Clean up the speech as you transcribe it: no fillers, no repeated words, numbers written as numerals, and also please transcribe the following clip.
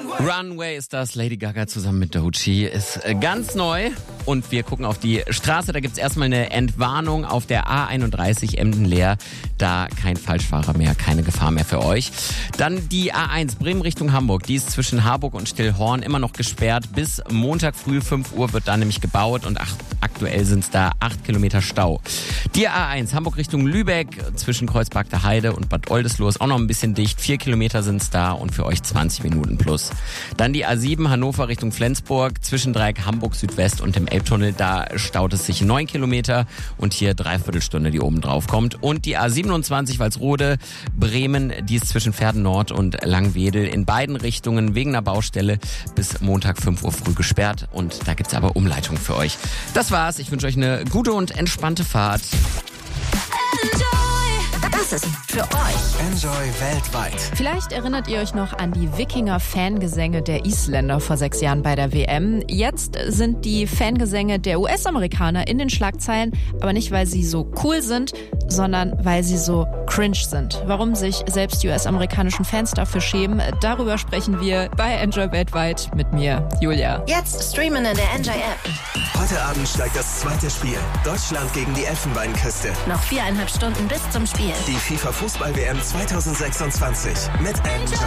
Runway ist das, Lady Gaga zusammen mit Doechii ist ganz neu und wir gucken auf die Straße. Da gibt's erstmal eine Entwarnung auf der A31 Emden-Leer. Da kein Falschfahrer mehr, keine Gefahr mehr für euch. Dann die A1 Bremen Richtung Hamburg. Die ist zwischen Harburg und Stillhorn immer noch gesperrt. Bis Montag früh 5 Uhr wird da nämlich gebaut und aktuell sind's da 8 Kilometer Stau. Die A1 Hamburg Richtung Lübeck zwischen Kreuzberg der Heide und Bad Oldesloe ist auch noch ein bisschen dicht. 4 Kilometer sind's da und für euch 20 Minuten plus. Dann die A7 Hannover Richtung Flensburg zwischen Dreieck Hamburg Südwest und dem Elbtunnel. Da staut es sich 9 Kilometer und hier 3/4 Stunde, die oben drauf kommt. Und die A27 Walsrode Bremen, die ist zwischen Verden Nord und Langwedel in beiden Richtungen wegen einer Baustelle bis Montag 5 Uhr früh gesperrt. Und da gibt's aber Umleitung für euch. Das war's. Ich wünsche euch eine gute und entspannte Fahrt. Das ist für euch. Enjoy weltweit. Vielleicht erinnert ihr euch noch an die Wikinger-Fangesänge der Isländer vor 6 Jahren bei der WM. Jetzt sind die Fangesänge der US-Amerikaner in den Schlagzeilen, aber nicht, weil sie so cool sind, sondern weil sie so cringe sind. Warum sich selbst die US-amerikanischen Fans dafür schämen, darüber sprechen wir bei Enjoy weltweit mit mir, Julia. Jetzt streamen in der Enjoy-App. Heute Abend steigt das zweite Spiel. Deutschland gegen die Elfenbeinküste. Noch 4,5 Stunden bis zum Spiel. Die FIFA-Fußball-WM 2026 mit Enjoy.